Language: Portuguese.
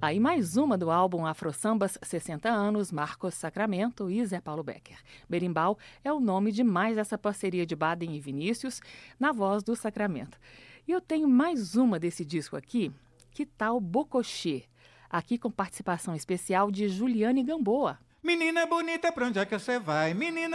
Aí mais uma do álbum Afro Sambas 60 anos, Marcos Sacramento e Zé Paulo Becker. Berimbau é o nome de mais essa parceria de Baden e Vinícius, na voz do Sacramento. E eu tenho mais uma desse disco aqui, que tal Bocochê? Aqui com participação especial de Juliane Gamboa. Menina bonita, pra onde é que você vai? Menina